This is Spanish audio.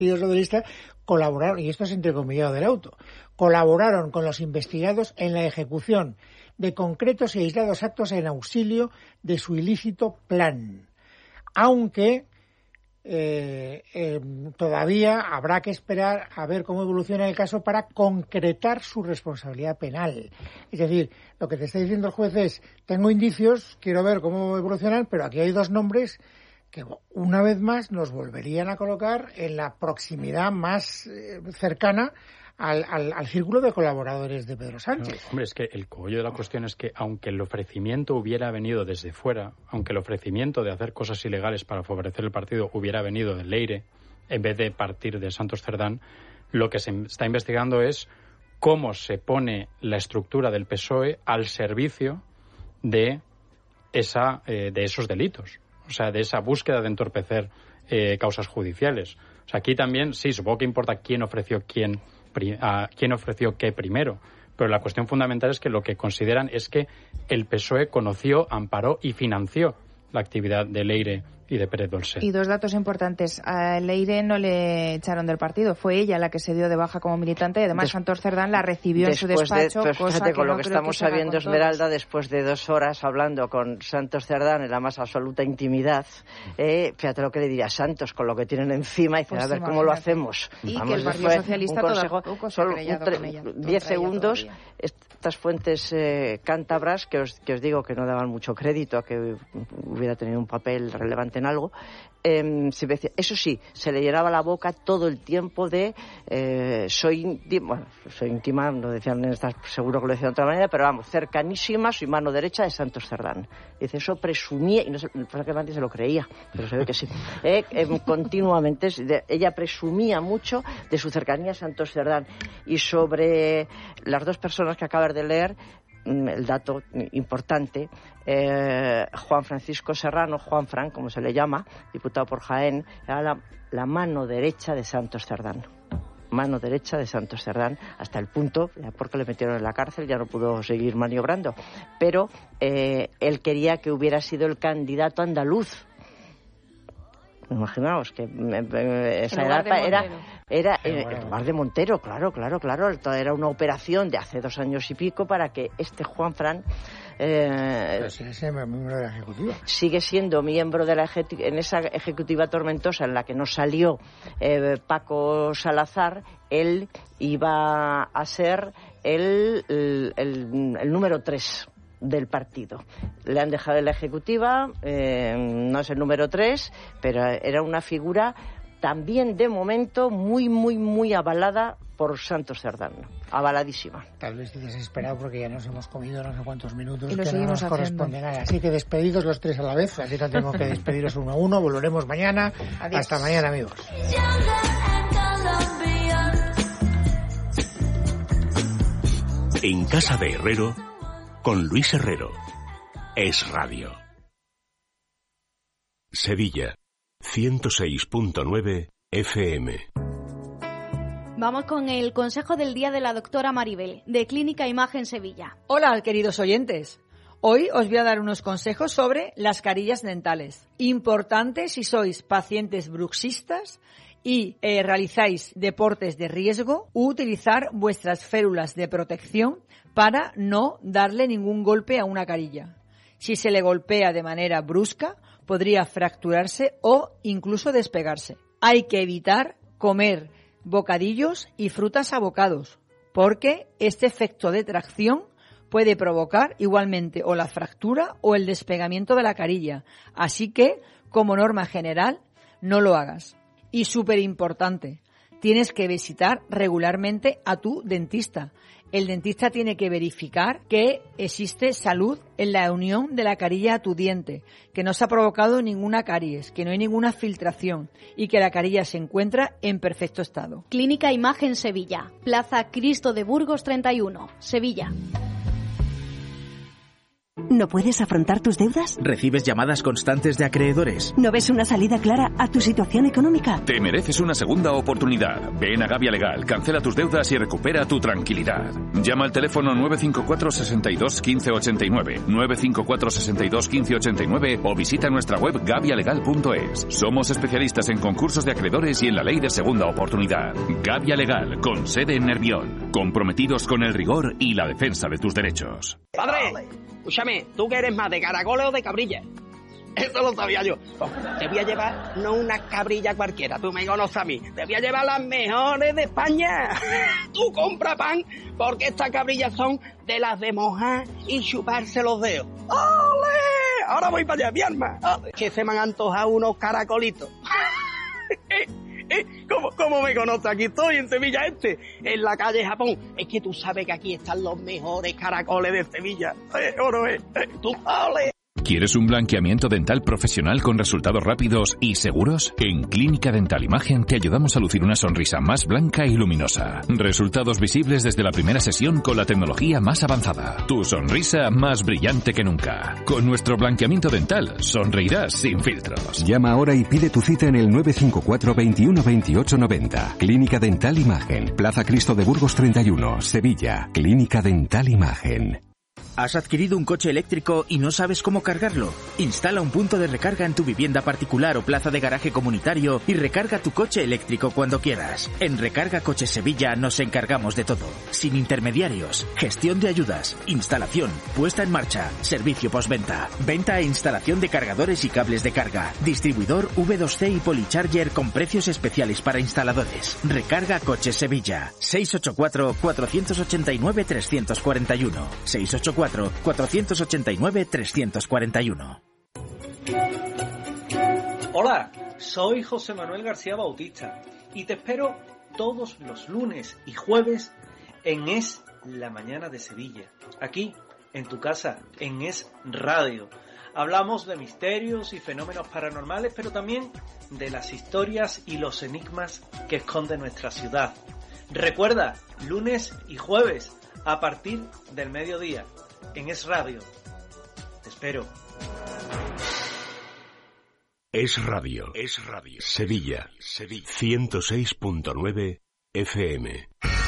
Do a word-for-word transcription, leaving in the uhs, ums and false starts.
socialistas colaboraron, y esto es entrecomillado del auto, colaboraron con los investigados en la ejecución de concretos y aislados actos en auxilio de su ilícito plan. Aunque eh, eh, todavía habrá que esperar a ver cómo evoluciona el caso para concretar su responsabilidad penal. Es decir, lo que te está diciendo el juez es, tengo indicios, quiero ver cómo evolucionan, pero aquí hay dos nombres que una vez más nos volverían a colocar en la proximidad más eh, cercana Al, al, al círculo de colaboradores de Pedro Sánchez. No, hombre, es que el cogollo de la cuestión es que aunque el ofrecimiento hubiera venido desde fuera, aunque el ofrecimiento de hacer cosas ilegales para favorecer el partido hubiera venido del Leire, en vez de partir de Santos Cerdán, lo que se está investigando es cómo se pone la estructura del P S O E al servicio de, esa, eh, de esos delitos, o sea, de esa búsqueda de entorpecer eh, causas judiciales. O sea, aquí también, sí, supongo que importa quién ofreció quién a quién ofreció qué primero, pero la cuestión fundamental es que lo que consideran es que el P S O E conoció, amparó y financió la actividad de Leire y de Pérez Dolcet. Y dos datos importantes. A Leire no le echaron del partido, fue ella la que se dio de baja como militante y además Des, Santos Cerdán la recibió en su despacho. De, cosa fíjate, con que lo no que estamos que sabiendo, Esmeralda, después de dos horas hablando con Santos Cerdán en la más absoluta intimidad, eh, fíjate lo que le diría a Santos con lo que tienen encima y pues a ver imagínate. Cómo lo hacemos. Y Vamos, que el Partido Socialista tampoco se ha creyado con ella. Diez segundos. Estas fuentes eh, cántabras, que os, que os digo que no daban mucho crédito a que hubiera tenido un papel relevante en algo, eh, se decía, eso sí, se le llenaba la boca todo el tiempo de eh, soy íntima, bueno, soy íntima, no decían, seguro que lo decían de otra manera, pero vamos, cercanísima, soy mano derecha de Santos Cerdán. Dice, eso presumía, y no sé, francamente se lo creía, pero se ve que sí, eh, eh, continuamente, de, ella presumía mucho de su cercanía a Santos Cerdán. Y sobre las dos personas que acabas de leer, el dato importante, eh, Juan Francisco Serrano, Juan Fran, como se le llama, diputado por Jaén, era la, la mano derecha de Santos Cerdán. Mano derecha de Santos Cerdán, hasta el punto, ya porque le metieron en la cárcel, ya no pudo seguir maniobrando, pero eh, él quería que hubiera sido el candidato andaluz. Imaginaos que eh, esa era, era, era eh, en lugar de Montero, claro, claro, claro, era una operación de hace dos años y pico para que este Juan Fran eh, sigue siendo miembro de la ejecutiva. Sigue siendo miembro de la ejecutiva, en esa ejecutiva tormentosa en la que no salió eh, Paco Salazar, él iba a ser el, el, el, el número tres del partido. Le han dejado en la ejecutiva, eh, no es el número tres, pero era una figura también de momento muy, muy, muy avalada por Santos Cerdán. Avaladísima. Tal vez desesperado porque ya nos hemos comido no sé cuántos minutos y lo que no nos corresponde nada. Así que despedidos los tres a la vez, así no tengo que despediros uno a uno. Volveremos mañana. Adiós. Hasta mañana, amigos. En casa de Herrero, con Luis Herrero. Es Radio. Sevilla, ciento seis punto nueve F M. Vamos con el consejo del día de la doctora Maribel, de Clínica Imagen Sevilla. Hola, queridos oyentes. Hoy os voy a dar unos consejos sobre las carillas dentales. Importante si sois pacientes bruxistas y eh, realizáis deportes de riesgo, utilizar vuestras férulas de protección para no darle ningún golpe a una carilla. Si se le golpea de manera brusca, podría fracturarse o incluso despegarse. Hay que evitar comer bocadillos y frutas a bocados, porque este efecto de tracción puede provocar igualmente o la fractura o el despegamiento de la carilla. Así que, como norma general, no lo hagas. Y súper importante, tienes que visitar regularmente a tu dentista. El dentista tiene que verificar que existe salud en la unión de la carilla a tu diente, que no se ha provocado ninguna caries, que no hay ninguna filtración y que la carilla se encuentra en perfecto estado. Clínica Imagen Sevilla, Plaza Cristo de Burgos treinta y uno, Sevilla. ¿No puedes afrontar tus deudas? ¿Recibes llamadas constantes de acreedores? ¿No ves una salida clara a tu situación económica? Te mereces una segunda oportunidad. Ven a Gavia Legal, cancela tus deudas y recupera tu tranquilidad. Llama al teléfono nueve cinco cuatro, seis dos, uno cinco ocho nueve, nueve cinco cuatro, seis dos, uno cinco ocho nueve o visita nuestra web gavia legal punto es. Somos especialistas en concursos de acreedores y en la ley de segunda oportunidad. Gavia Legal, con sede en Nervión. Comprometidos con el rigor y la defensa de tus derechos. Padre, escúchame, ¿tú qué eres más, de caracoles o de cabrilla? Eso lo sabía yo. Te voy a llevar no una cabrilla cualquiera, tú me conoces a mí. Te voy a llevar las mejores de España. Tú compra pan, porque estas cabrillas son de las de mojar y chuparse los dedos. ¡Ole! Ahora voy para allá, mi arma. Que se me han antojado unos caracolitos. ¿Cómo, ¿Cómo me conoces? Aquí estoy, en Sevilla Este, en la calle Japón. Es que tú sabes que aquí están los mejores caracoles de Sevilla. Eh, oro, eh, eh, tú, ole. ¿Quieres un blanqueamiento dental profesional con resultados rápidos y seguros? En Clínica Dental Imagen te ayudamos a lucir una sonrisa más blanca y luminosa. Resultados visibles desde la primera sesión con la tecnología más avanzada. Tu sonrisa más brillante que nunca. Con nuestro blanqueamiento dental sonreirás sin filtros. Llama ahora y pide tu cita en el nueve cinco cuatro, veintiuno, veintiocho, noventa. Clínica Dental Imagen. Plaza Cristo de Burgos treinta y uno, Sevilla. Clínica Dental Imagen. ¿Has adquirido un coche eléctrico y no sabes cómo cargarlo? Instala un punto de recarga en tu vivienda particular o plaza de garaje comunitario y recarga tu coche eléctrico cuando quieras. En Recarga Coches Sevilla nos encargamos de todo. Sin intermediarios, gestión de ayudas, instalación, puesta en marcha, servicio postventa, venta e instalación de cargadores y cables de carga, distribuidor V dos C y Policharger con precios especiales para instaladores. Recarga Coches Sevilla. seis ocho cuatro, cuatro ocho nueve, tres cuatro uno. seis ocho cuatro, cuatro ocho nueve, tres cuatro uno. Hola, soy José Manuel García Bautista y te espero todos los lunes y jueves en Es la Mañana de Sevilla, aquí en tu casa, en Es Radio. Hablamos de misterios y fenómenos paranormales, pero también de las historias y los enigmas que esconde nuestra ciudad. Recuerda, lunes y jueves a partir del mediodía en Es Radio. Te espero. Es Radio. Es Radio. Sevilla. Sevilla. ciento seis punto nueve F M.